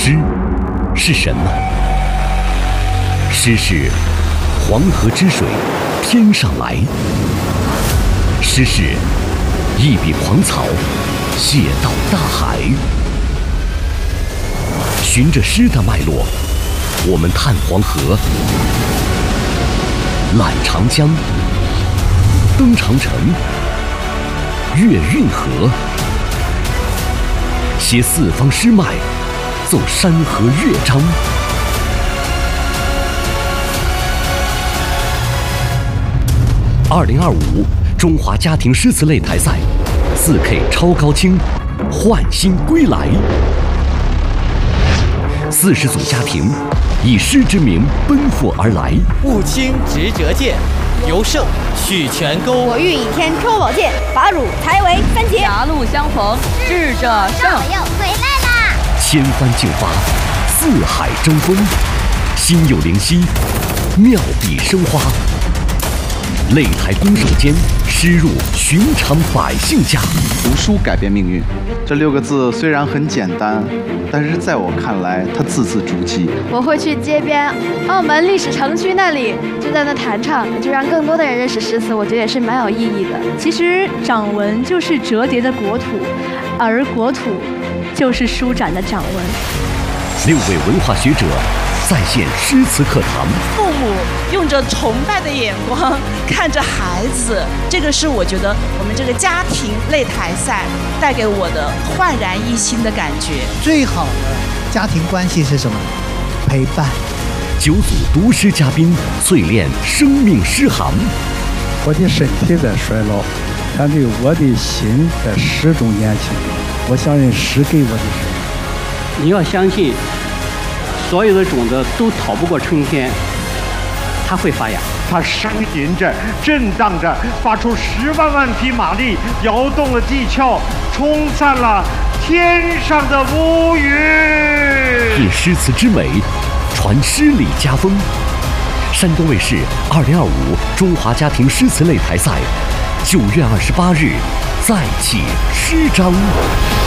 诗是什么？诗是黄河之水天上来，诗是一笔狂草写到大海。循着诗的脉络，我们探黄河，览长江，登长城，越运河，写四方诗脉，奏山河乐章。2025中华家庭诗词擂台赛4K 超高清焕新归来，40组家庭以诗之名奔赴而来。 勿轻直折剑，尤胜取泉沟。 我欲倚天抽宝剑，把汝裁为3截。 狭路相逢智者胜。 又回来啦！ 千帆竞发，四海争锋，心有灵犀，妙笔生花。擂台攻守间，诗入寻常百姓家。 读书改变命运，这6个字虽然很简单，但是在我看来，它字字珠玑。 我会去街边澳门历史城区那里，就在那弹唱，就让更多的人认识诗词，我觉得也是蛮有意义的。 其实掌纹就是折叠的国土，而国土就是舒展的掌纹。 6位文化学者再现诗词课堂。 父母用着崇拜的眼光看着孩子，这个是我觉得我们这个家庭擂台赛带给我的焕然一新的感觉。 最好的家庭关系是什么？陪伴。 9组读诗嘉宾淬炼生命诗行。 我的身体在衰老，但对我的心在始终年轻。我相信诗给我的是， 你要相信所有的种子都逃不过春天，它会发芽。 它声吟着，震荡着，发出10万万匹马力，摇动了地壳，冲散了天上的乌云。 品诗词之美，传诗礼家风。山东卫视2025中华家庭诗词擂台赛9月28日再起诗章。